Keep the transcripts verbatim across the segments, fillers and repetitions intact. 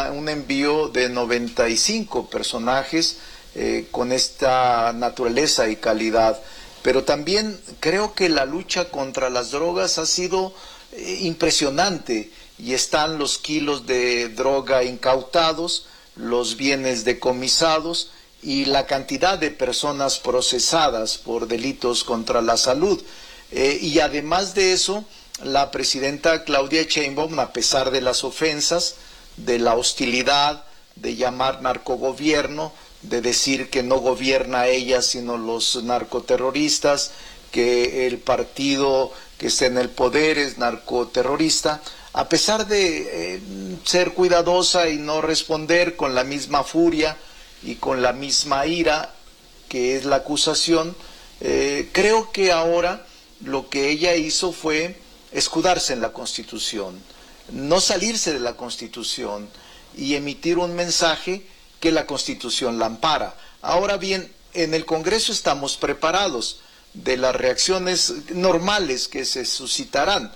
una, un envío de noventa y cinco personajes eh, con esta naturaleza y calidad. Pero también creo que la lucha contra las drogas ha sido eh, impresionante, y están los kilos de droga incautados, los bienes decomisados y la cantidad de personas procesadas por delitos contra la salud. Eh, y además de eso, la presidenta Claudia Sheinbaum, a pesar de las ofensas, de la hostilidad, de llamar narcogobierno, de decir que no gobierna ella sino los narcoterroristas, que el partido que está en el poder es narcoterrorista, a pesar de eh, ser cuidadosa y no responder con la misma furia y con la misma ira que es la acusación, eh, creo que ahora lo que ella hizo fue escudarse en la Constitución, no salirse de la Constitución y emitir un mensaje que la Constitución la ampara. Ahora bien, en el Congreso estamos preparados de las reacciones normales que se suscitarán.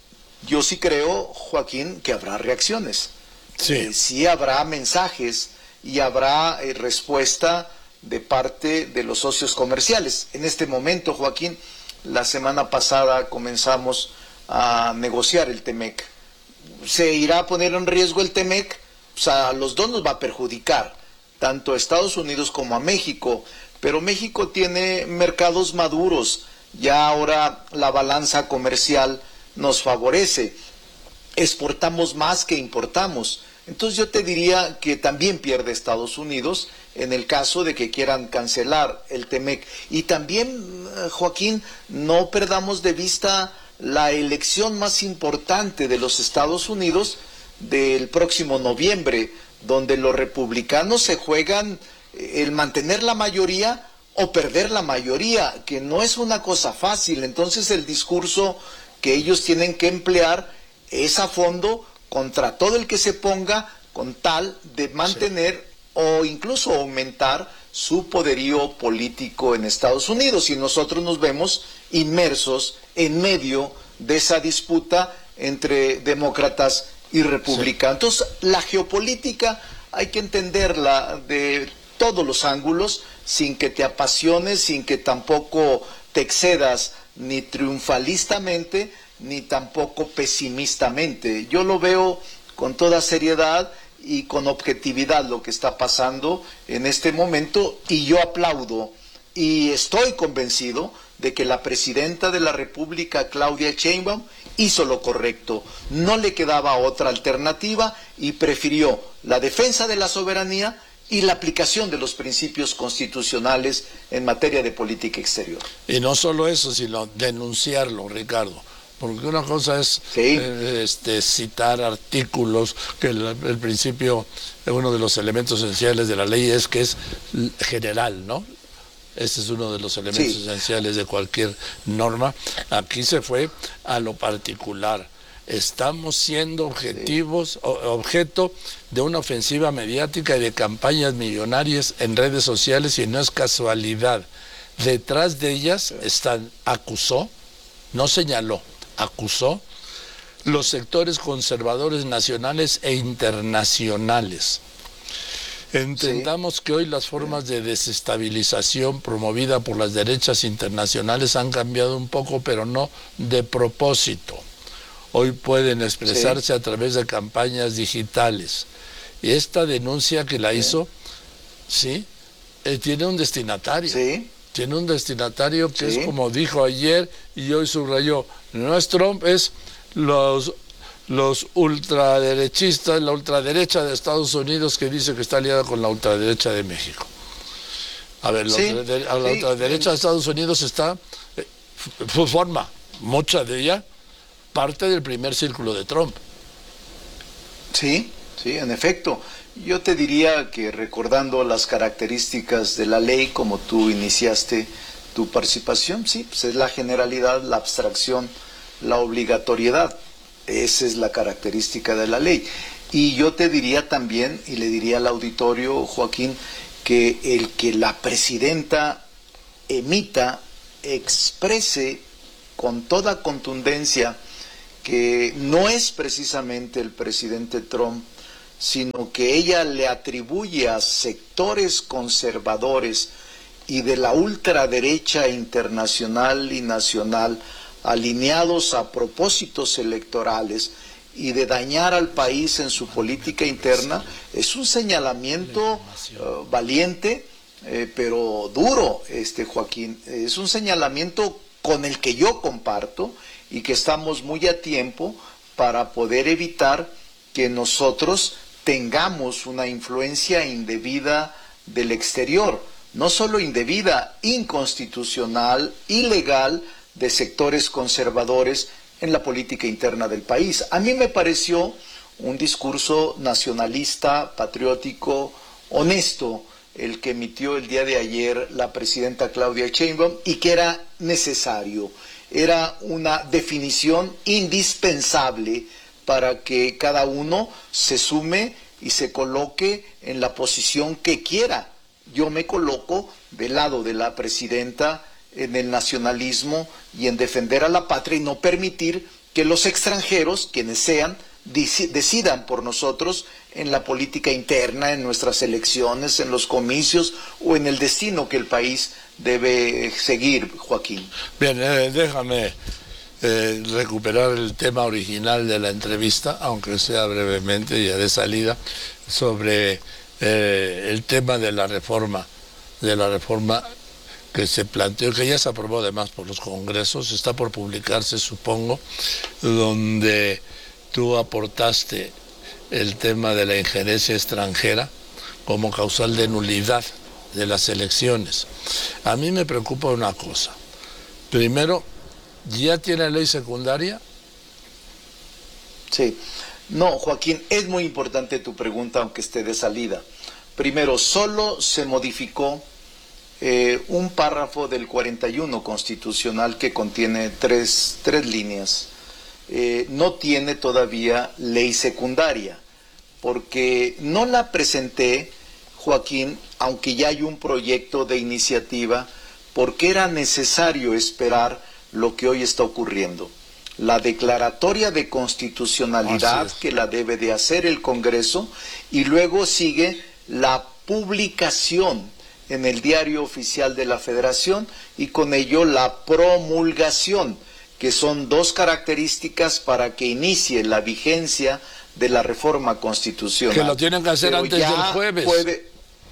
Yo sí creo, Joaquín, que habrá reacciones. Sí, eh, sí habrá mensajes y habrá eh, respuesta de parte de los socios comerciales. En este momento, Joaquín, la semana pasada comenzamos a negociar el Temec. ¿Se irá a poner en riesgo el Temec? O sea, a los dos nos va a perjudicar, tanto a Estados Unidos como a México, pero México tiene mercados maduros, ya ahora la balanza comercial nos favorece, exportamos más que importamos, entonces yo te diría que también pierde Estados Unidos en el caso de que quieran cancelar el Temec. Y también, Joaquín, no perdamos de vista la elección más importante de los Estados Unidos del próximo noviembre, donde los republicanos se juegan el mantener la mayoría o perder la mayoría, que no es una cosa fácil. Entonces el discurso que ellos tienen que emplear es a fondo contra todo el que se ponga con tal de mantener sí. o incluso aumentar su poderío político en Estados Unidos, y nosotros nos vemos inmersos en medio de esa disputa entre demócratas y republicanos. Sí. Entonces, la geopolítica hay que entenderla de todos los ángulos, sin que te apasiones, sin que tampoco te excedas ni triunfalistamente, ni tampoco pesimistamente. Yo lo veo con toda seriedad y con objetividad lo que está pasando en este momento, y yo aplaudo y estoy convencido de que la presidenta de la República, Claudia Sheinbaum, hizo lo correcto. No le quedaba otra alternativa y prefirió la defensa de la soberanía y la aplicación de los principios constitucionales en materia de política exterior. Y no solo eso, sino denunciarlo, Ricardo. Porque una cosa es sí. eh, este, citar artículos, que el, el principio, uno de los elementos esenciales de la ley es que es general, ¿no? Este es uno de los elementos sí. esenciales de cualquier norma. Aquí se fue a lo particular. Estamos siendo objetivos, sí. objeto de una ofensiva mediática y de campañas millonarias en redes sociales, y no es casualidad. Detrás de ellas están, acusó, no señaló, acusó los sectores conservadores nacionales e internacionales. Entendamos sí. que hoy las formas de desestabilización promovida por las derechas internacionales han cambiado un poco, pero no de propósito. Hoy pueden expresarse sí. a través de campañas digitales. Y esta denuncia que la sí. hizo, sí, eh, tiene un destinatario. Sí. Tiene un destinatario que sí. es como dijo ayer y hoy subrayó, no es Trump, es los, los ultraderechistas, la ultraderecha de Estados Unidos, que dice que está aliada con la ultraderecha de México. A ver, la, sí. ultraderecha, la sí. ultraderecha de Estados Unidos está, eh, forma, mucha de ella, parte del primer círculo de Trump. Sí, sí, en efecto. Yo te diría que, recordando las características de la ley, como tú iniciaste tu participación, sí, pues es la generalidad, la abstracción, la obligatoriedad. Esa es la característica de la ley. Y yo te diría también, y le diría al auditorio, Joaquín, que el que la presidenta emita, exprese con toda contundencia que no es precisamente el presidente Trump, sino que ella le atribuye a sectores conservadores y de la ultraderecha internacional y nacional, alineados a propósitos electorales y de dañar al país en su política interna, es un señalamiento uh, valiente, eh, pero duro, este Joaquín. Es un señalamiento con el que yo comparto y que estamos muy a tiempo para poder evitar que nosotros tengamos una influencia indebida del exterior, no solo indebida, inconstitucional, ilegal, de sectores conservadores en la política interna del país. A mí me pareció un discurso nacionalista, patriótico, honesto, el que emitió el día de ayer la presidenta Claudia Sheinbaum, y que era necesario, era una definición indispensable para que cada uno se sume y se coloque en la posición que quiera. Yo me coloco del lado de la presidenta en el nacionalismo y en defender a la patria y no permitir que los extranjeros, quienes sean, decidan por nosotros en la política interna, en nuestras elecciones, en los comicios o en el destino que el país debe seguir, Joaquín. Bien, eh, déjame eh, recuperar el tema original de la entrevista, aunque sea brevemente, ya de salida, sobre eh, el tema de la reforma, de la reforma que se planteó, que ya se aprobó además por los congresos, está por publicarse, supongo, donde tú aportaste el tema de la injerencia extranjera como causal de nulidad de las elecciones. A mí me preocupa una cosa. Primero, ¿ya tiene ley secundaria? Sí. No, Joaquín, es muy importante tu pregunta, aunque esté de salida. Primero, solo se modificó Eh, un párrafo del cuarenta y uno constitucional que contiene tres, tres líneas. Eh, no tiene todavía ley secundaria, porque no la presenté, Joaquín, aunque ya hay un proyecto de iniciativa, porque era necesario esperar lo que hoy está ocurriendo. La declaratoria de constitucionalidad, que la debe de hacer el Congreso, y luego sigue la publicación en el Diario Oficial de la Federación y con ello la promulgación, que son dos características para que inicie la vigencia de la reforma constitucional. Que lo tienen que hacer Pero antes del jueves. Puede,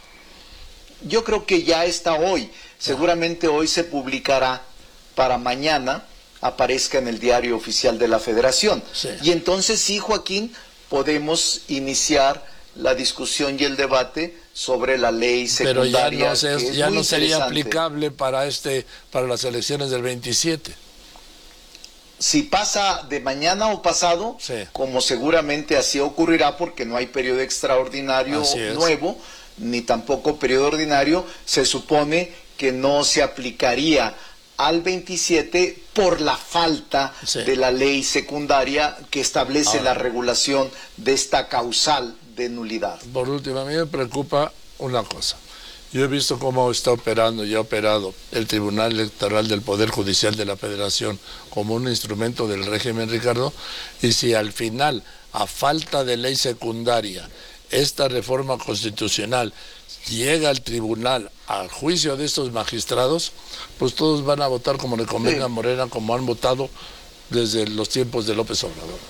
yo creo que ya está hoy, seguramente hoy se publicará para mañana aparezca en el Diario Oficial de la Federación. Sí. Y entonces sí, Joaquín, podemos iniciar la discusión y el debate sobre la ley secundaria. Pero ya no, se, ya no sería aplicable para este para las elecciones del veintisiete. Si pasa de mañana o pasado, sí, como seguramente así ocurrirá, porque no hay periodo extraordinario nuevo, ni tampoco periodo ordinario, se supone que no se aplicaría al veintisiete por la falta sí. de la ley secundaria que establece Ahora. la regulación de esta causal de nulidad. Por último, a mí me preocupa una cosa. Yo he visto cómo está operando y ha operado el Tribunal Electoral del Poder Judicial de la Federación como un instrumento del régimen, Ricardo, y si al final, a falta de ley secundaria, esta reforma constitucional llega al tribunal, al juicio de estos magistrados, pues todos van a votar como le convenga a Morena, como han votado desde los tiempos de López Obrador.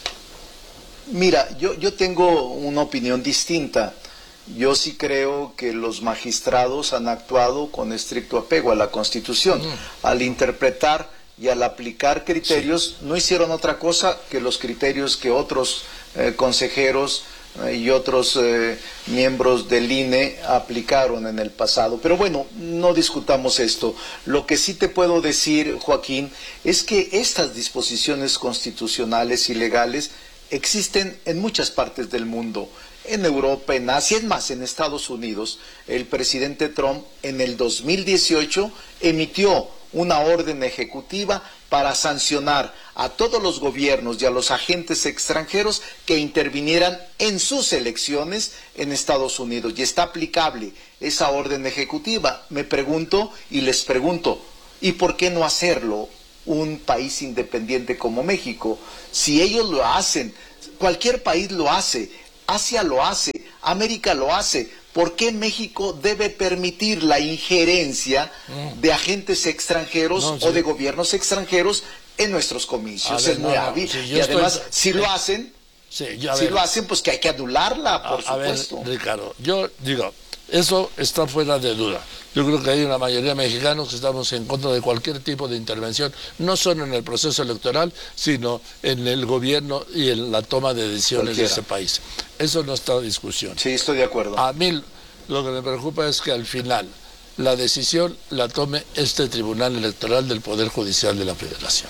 Mira, yo, yo tengo una opinión distinta. Yo sí creo que los magistrados han actuado con estricto apego a la Constitución. Mm. Al interpretar y al aplicar criterios, sí. no hicieron otra cosa que los criterios que otros eh, consejeros eh, y otros eh, miembros del I N E aplicaron en el pasado. Pero bueno, no discutamos esto. Lo que sí te puedo decir, Joaquín, es que estas disposiciones constitucionales y legales existen en muchas partes del mundo, en Europa, en Asia, es más, en Estados Unidos. El presidente Trump en el dos mil dieciocho emitió una orden ejecutiva para sancionar a todos los gobiernos y a los agentes extranjeros que intervinieran en sus elecciones en Estados Unidos. Y está aplicable esa orden ejecutiva. Me pregunto y les pregunto, ¿y por qué no hacerlo un país independiente como México? Si ellos lo hacen, cualquier país lo hace, Asia lo hace, América lo hace. ¿Por qué México debe permitir la injerencia de agentes extranjeros no, sí. o de gobiernos extranjeros en nuestros comicios? Ver, es muy no, hábil. Sí, y además, estoy... si lo hacen, sí, yo, si ver, lo hacen, pues que hay que anularla, por a, supuesto. A ver, Ricardo, yo digo, eso está fuera de duda. Yo creo que hay una mayoría de mexicanos que estamos en contra de cualquier tipo de intervención, no solo en el proceso electoral, sino en el gobierno y en la toma de decisiones Cualquiera. de ese país. Eso no está en discusión. Sí, estoy de acuerdo. A mí lo que me preocupa es que al final la decisión la tome este Tribunal Electoral del Poder Judicial de la Federación.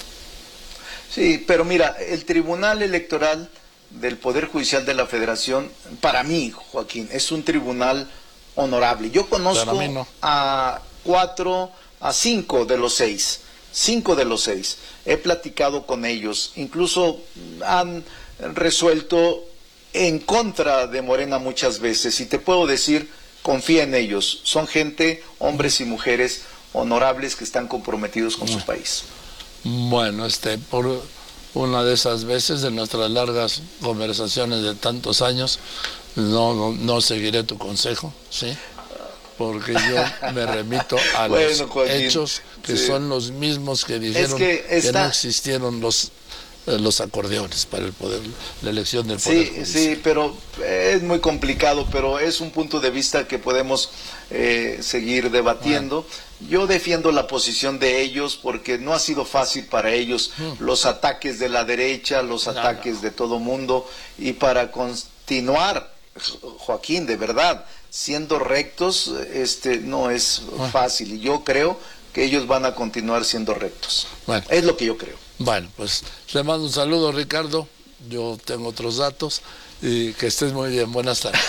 Sí, pero mira, el Tribunal Electoral del Poder Judicial de la Federación, para mí, Joaquín, es un tribunal honorable. Yo conozco no. a cuatro, a cinco de los seis, cinco de los seis. He platicado con ellos, incluso han resuelto en contra de Morena muchas veces, y te puedo decir, confía en ellos. Son gente, hombres y mujeres honorables que están comprometidos con su país. Bueno, este, por una de esas veces de nuestras largas conversaciones de tantos años, no, no, no seguiré tu consejo, ¿sí? Porque yo me remito a bueno, los Joaquín, hechos que sí. son los mismos que dijeron es que, esta... que no existieron los los acordeones para el poder, la elección del poder sí, judicial. Sí, pero es muy complicado, pero es un punto de vista que podemos eh, seguir debatiendo. Bueno. Yo defiendo la posición de ellos porque no ha sido fácil para ellos hmm. los ataques de la derecha, los no, ataques no. de todo mundo, y para continuar, Joaquín, de verdad, siendo rectos, este no es bueno. fácil, y yo creo que ellos van a continuar siendo rectos. Bueno. Es lo que yo creo. Bueno, pues le mando un saludo, Ricardo. Yo tengo otros datos y que estés muy bien. Buenas tardes.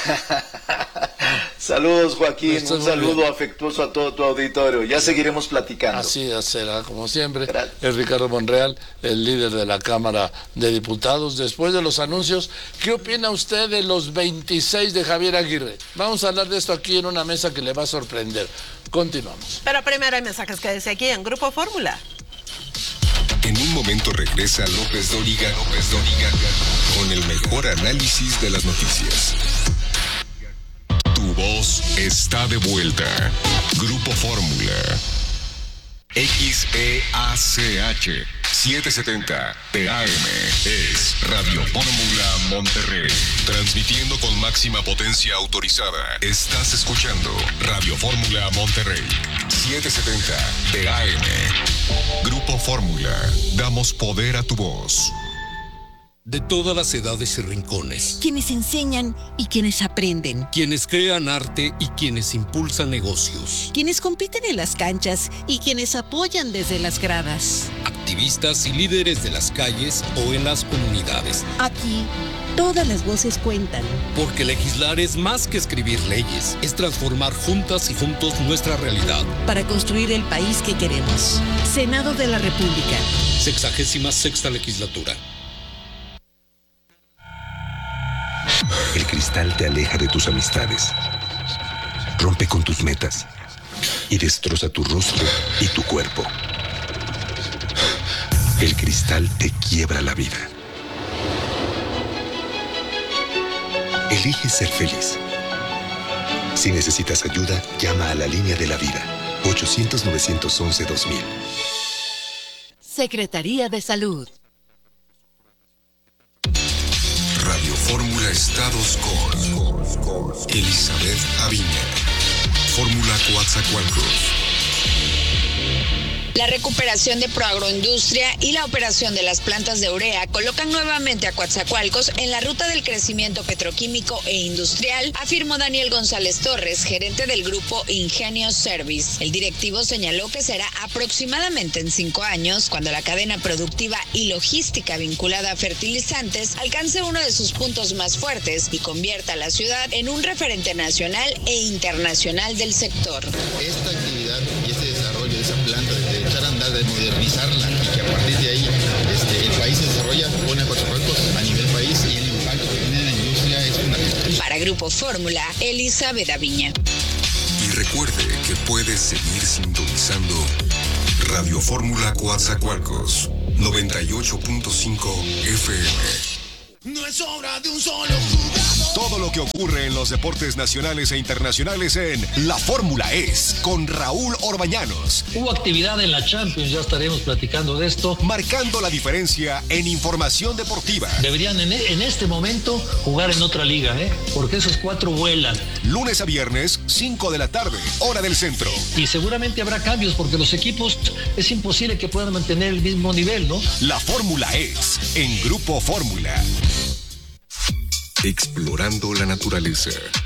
Saludos, Joaquín. Un saludo bien. afectuoso a todo tu auditorio. Ya seguiremos platicando. Así será, como siempre. Gracias. Es Ricardo Monreal, el líder de la Cámara de Diputados. Después de los anuncios, ¿qué opina usted de los veintiséis de Javier Aguirre? Vamos a hablar de esto aquí en una mesa que le va a sorprender. Continuamos. Pero primero hay mensajes que dice aquí en Grupo Fórmula. En un momento regresa López Dóriga, López Dóriga, con el mejor análisis de las noticias. Tu voz está de vuelta. Grupo Fórmula. X E A C H setecientos setenta P A M es Radio Fórmula Monterrey. Transmitiendo con máxima potencia autorizada. Estás escuchando Radio Fórmula Monterrey. setecientos setenta P A M. Grupo Fórmula. Damos poder a tu voz. De todas las edades y rincones. Quienes enseñan y quienes aprenden. Quienes crean arte y quienes impulsan negocios. Quienes compiten en las canchas y quienes apoyan desde las gradas. Activistas y líderes de las calles o en las comunidades. Aquí, todas las voces cuentan. Porque legislar es más que escribir leyes. Es transformar juntas y juntos nuestra realidad. Para construir el país que queremos. Senado de la República. Sexagésima sexta legislatura. El cristal te aleja de tus amistades, rompe con tus metas y destroza tu rostro y tu cuerpo. El cristal te quiebra la vida. Elige ser feliz. Si necesitas ayuda, llama a la línea de la vida, ochocientos, novecientos once, dos mil. Secretaría de Salud. Radio Fórmula Estados con Elizabeth Aviña. Fórmula Coatzacoalcos. La recuperación de Proagroindustria y la operación de las plantas de urea colocan nuevamente a Coatzacoalcos en la ruta del crecimiento petroquímico e industrial, afirmó Daniel González Torres, gerente del grupo Ingenio Service. El directivo señaló que será aproximadamente en cinco años cuando la cadena productiva y logística vinculada a fertilizantes alcance uno de sus puntos más fuertes y convierta a la ciudad en un referente nacional e internacional del sector. Esta actividad y este desarrollo de esa planta de echar a andar, de modernizarla y que a partir de ahí este, el país se desarrolla, pone a Coatzacoalcos a nivel país y el impacto que tiene en la industria es fundamental. Para Grupo Fórmula, Elizabeth Aviña. Y recuerde que puede seguir sintonizando Radio Fórmula Coatzacoalcos noventa y ocho punto cinco F M. No es obra de un solo jugador. Todo lo que ocurre en los deportes nacionales e internacionales en La Fórmula Es con Raúl Orbañanos. Hubo actividad en la Champions, ya estaremos platicando de esto. Marcando la diferencia en información deportiva. Deberían en, en este momento jugar en otra liga, ¿eh? Porque esos cuatro vuelan. Lunes a viernes, cinco de la tarde, hora del centro. Y seguramente habrá cambios porque los equipos es imposible que puedan mantener el mismo nivel, ¿no? La Fórmula Es en Grupo Fórmula. Explorando la naturaleza.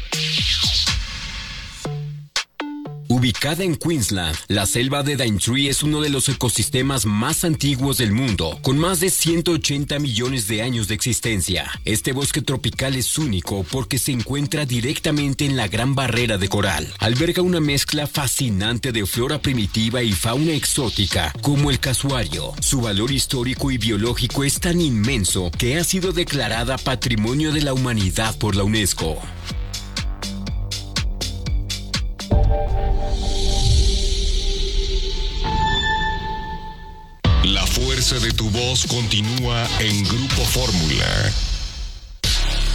Ubicada en Queensland, la selva de Daintree es uno de los ecosistemas más antiguos del mundo, con más de ciento ochenta millones de años de existencia. Este bosque tropical es único porque se encuentra directamente en la Gran Barrera de Coral. Alberga una mezcla fascinante de flora primitiva y fauna exótica, como el casuario. Su valor histórico y biológico es tan inmenso que ha sido declarada Patrimonio de la Humanidad por la UNESCO. La fuerza de tu voz continúa en Grupo Fórmula.